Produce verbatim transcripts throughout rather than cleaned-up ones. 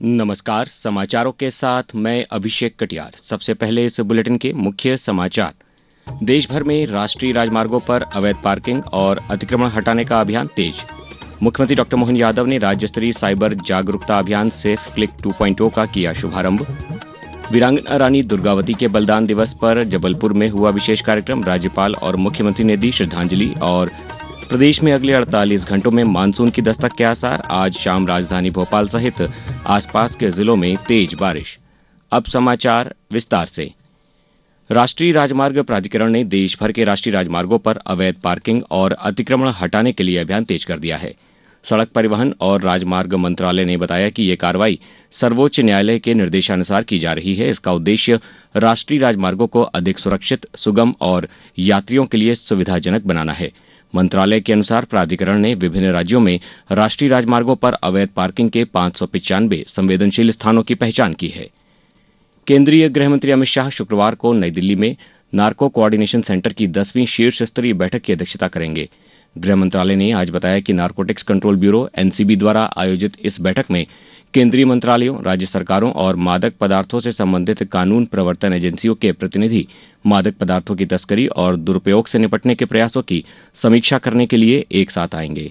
नमस्कार, समाचारों के साथ मैं अभिषेक कटियार। सबसे पहले इस बुलेटिन के मुख्य समाचार। देश भर में राष्ट्रीय राजमार्गों पर अवैध पार्किंग और अतिक्रमण हटाने का अभियान तेज। मुख्यमंत्री डॉक्टर मोहन यादव ने राज्य स्तरीय साइबर जागरूकता अभियान सेफ क्लिक टू पॉइंट ओ का किया शुभारंभ। वीरांगना रानी दुर्गावती के बलिदान दिवस पर जबलपुर में हुआ विशेष कार्यक्रम। राज्यपाल और मुख्यमंत्री ने दी श्रद्धांजलि। और प्रदेश में अगले अड़तालीस घंटों में मानसून की दस्तक के आसार। आज शाम राजधानी भोपाल सहित आसपास के जिलों में तेज बारिश। अब समाचार विस्तार से। राष्ट्रीय राजमार्ग प्राधिकरण ने देश भर के राष्ट्रीय राजमार्गों पर अवैध पार्किंग और अतिक्रमण हटाने के लिए अभियान तेज कर दिया है। सड़क परिवहन और राजमार्ग मंत्रालय ने बताया कि ये कार्रवाई सर्वोच्च न्यायालय के निर्देशानुसार की जा रही है। इसका उद्देश्य राष्ट्रीय राजमार्गों को अधिक सुरक्षित, सुगम और यात्रियों के लिए सुविधाजनक बनाना है। मंत्रालय के अनुसार प्राधिकरण ने विभिन्न राज्यों में राष्ट्रीय राजमार्गों पर अवैध पार्किंग के पांच सौ पिचानवे संवेदनशील स्थानों की पहचान की है। केंद्रीय गृह मंत्री अमित शाह शुक्रवार को नई दिल्ली में नार्को कोऑर्डिनेशन सेंटर की दसवीं शीर्ष स्तरीय बैठक की अध्यक्षता करेंगे। गृह मंत्रालय ने आज बताया कि नार्कोटिक्स कंट्रोल ब्यूरो एनसीबी द्वारा आयोजित इस बैठक में केंद्रीय मंत्रालयों, राज्य सरकारों और मादक पदार्थों से संबंधित कानून प्रवर्तन एजेंसियों के प्रतिनिधि मादक पदार्थों की तस्करी और दुरुपयोग से निपटने के प्रयासों की समीक्षा करने के लिए एक साथ आएंगे।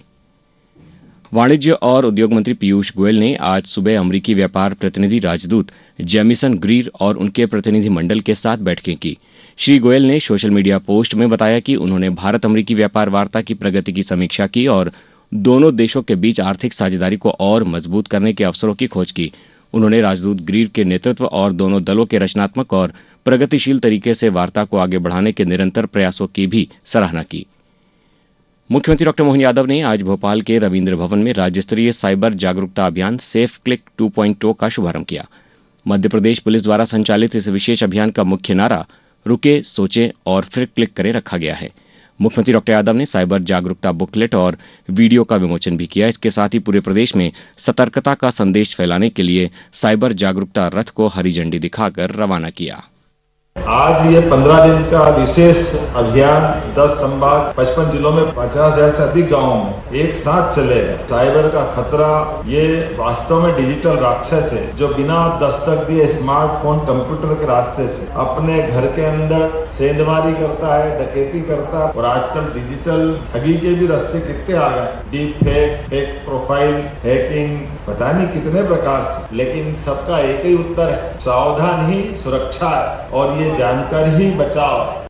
वाणिज्य और उद्योग मंत्री पीयूष गोयल ने आज सुबह अमरीकी व्यापार प्रतिनिधि राजदूत जेमिसन ग्रीर और उनके प्रतिनिधि मंडल के साथ बैठकें की। श्री गोयल ने सोशल मीडिया पोस्ट में बताया कि उन्होंने भारत अमरीकी व्यापार वार्ता की प्रगति की समीक्षा की और दोनों देशों के बीच आर्थिक साझेदारी को और मजबूत करने के अवसरों की खोज की। उन्होंने राजदूत ग्रीर के नेतृत्व और दोनों दलों के रचनात्मक और प्रगतिशील तरीके से वार्ता को आगे बढ़ाने के निरंतर प्रयासों की भी सराहना की। मुख्यमंत्री डॉक्टर मोहन यादव ने आज भोपाल के रविंद्र भवन में राज्य स्तरीय साइबर जागरूकता अभियान सेफ क्लिक टू पॉइंट ओ का शुभारंभ किया। मध्य प्रदेश पुलिस द्वारा संचालित इस विशेष अभियान का मुख्य नारा रुके, सोचें और फिर क्लिक करें रखा गया है। मुख्यमंत्री डॉक्टर यादव ने साइबर जागरूकता बुकलेट और वीडियो का विमोचन भी किया। इसके साथ ही पूरे प्रदेश में सतर्कता का संदेश फैलाने के लिए साइबर जागरूकता रथ को हरी झंडी दिखाकर रवाना किया। आज ये पंद्रह दिन का विशेष अभियान दस संभाग पचपन जिलों में पचास हजार से अधिक गांवों में एक साथ चले। साइबर का खतरा ये वास्तव में डिजिटल राक्षस है जो बिना दस्तक दिए स्मार्टफोन, कंप्यूटर के रास्ते से अपने घर के अंदर सेंधमारी करता है, डकैती करता है। और आजकल डिजिटल ठगी के भी रास्ते कितने आ गए, deep fake, fake profile, hacking, पता नहीं कितने प्रकार से। लेकिन सबका एक ही उत्तर है, सावधान ही सुरक्षा है और ये जानकर ही बचाव।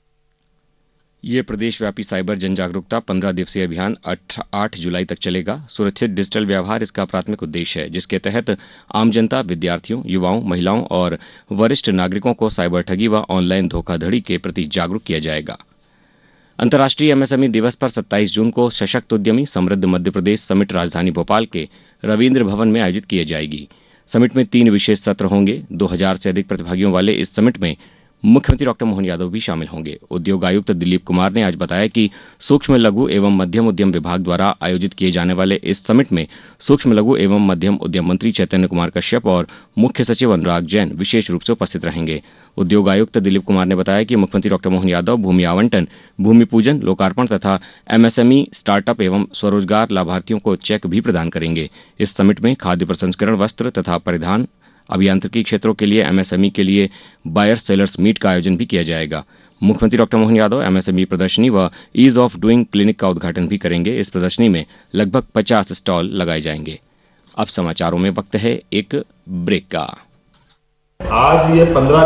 ये प्रदेशव्यापी साइबर जन जागरूकता पंद्रह दिवसीय अभियान आठ जुलाई तक चलेगा। सुरक्षित डिजिटल व्यवहार इसका प्राथमिक उद्देश्य है, जिसके तहत आम जनता, विद्यार्थियों, युवाओं, महिलाओं और वरिष्ठ नागरिकों को साइबर ठगी व ऑनलाइन धोखाधड़ी के प्रति जागरूक किया जाएगा। अंतर्राष्ट्रीय एमएसएमई दिवस पर सत्ताईस जून को सशक्त उद्यमी समृद्ध मध्य प्रदेश समिट राजधानी भोपाल के रविंद्र भवन में आयोजित की जाएगी। समिट में तीन विशेष सत्र होंगे। दो हजार से अधिक प्रतिभागियों वाले इस समिट में मुख्यमंत्री डॉक्टर मोहन यादव भी शामिल होंगे। उद्योग आयुक्त दिलीप कुमार ने आज बताया कि सूक्ष्म लघु एवं मध्यम उद्यम विभाग द्वारा आयोजित किए जाने वाले इस समिट में सूक्ष्म लघु एवं मध्यम उद्यम मंत्री चैतन्य कुमार कश्यप और मुख्य सचिव अनुराग जैन विशेष रूप से उपस्थित रहेंगे। उद्योग आयुक्त दिलीप कुमार ने बताया कि मुख्यमंत्री डॉक्टर मोहन यादव भूमि आवंटन, भूमि पूजन, लोकार्पण तथा एमएसएमई, स्टार्टअप एवं स्वरोजगार लाभार्थियों को चेक भी प्रदान करेंगे। इस समिट में खाद्य प्रसंस्करण, वस्त्र तथा परिधान, अभियांत्रिकी क्षेत्रों के लिए एमएसएमई के लिए बायर सेलर्स मीट का आयोजन भी किया जाएगा। मुख्यमंत्री डॉक्टर मोहन यादव एमएसएमई प्रदर्शनी व ईज ऑफ डूइंग क्लिनिक का उद्घाटन भी करेंगे। इस प्रदर्शनी में लगभग पचास स्टॉल लगाए जाएंगे। अब समाचारों में वक्त है एक ब्रेक का। आज ये पंद्रह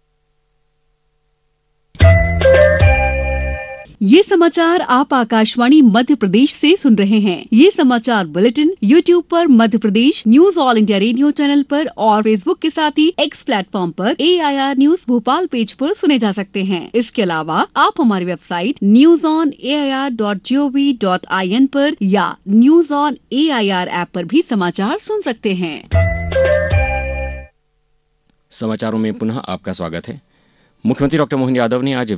ये समाचार आप आकाशवाणी मध्य प्रदेश से सुन रहे हैं। ये समाचार बुलेटिन यूट्यूब पर Madhya Pradesh news all India radio channel पर और फेसबुक के साथ ही एक्स प्लेटफॉर्म पर एआईआर न्यूज भोपाल पेज पर सुने जा सकते हैं। इसके अलावा आप हमारी website news on AIR dot gov dot IN पर या न्यूज ऑन एआईआर ऐप पर भी समाचार सुन सकते हैं। समाचारों में पुनः आपका स्वागत है। मुख्यमंत्री डॉक्टर मोहन यादव ने आज